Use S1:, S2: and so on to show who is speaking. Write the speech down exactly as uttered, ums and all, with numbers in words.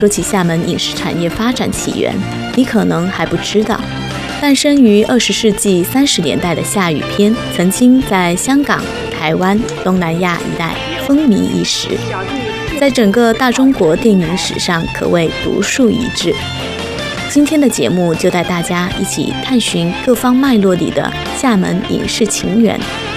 S1: 说起厦门影视产业发展起源，你可能还不知道，诞生于二十世纪三十年代的厦语片，曾经在香港、台湾、东南亚一带风靡一时，在整个大中国电影史上可谓独树一帜。今天的节目就带大家一起探寻各方脉络里的厦门影视情缘，